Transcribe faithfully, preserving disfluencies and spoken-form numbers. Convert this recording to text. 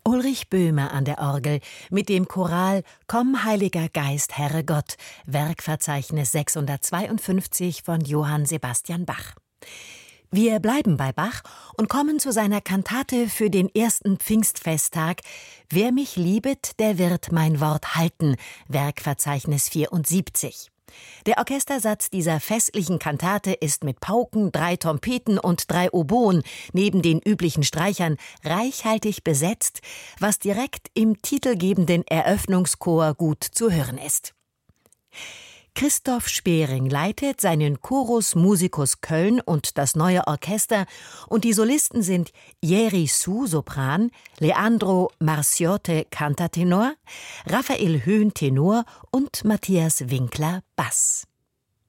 Ulrich Böhmer an der Orgel mit dem Choral »Komm, Heiliger Geist, Herre Gott«, Werkverzeichnis sechshundertzweiundfünfzig von Johann Sebastian Bach. Wir bleiben bei Bach und kommen zu seiner Kantate für den ersten Pfingstfesttag »Wer mich liebet, der wird mein Wort halten«, Werkverzeichnis vierundsiebzig. Der Orchestersatz dieser festlichen Kantate ist mit Pauken, drei Trompeten und drei Oboen neben den üblichen Streichern reichhaltig besetzt, was direkt im titelgebenden Eröffnungschor gut zu hören ist. Christoph Spering leitet seinen Chorus Musicus Köln und das neue Orchester, und die Solisten sind Jeri Su, Sopran, Leandro Marciotte, Kantertenor, Raphael Höhn, Tenor und Matthias Winkler, Bass.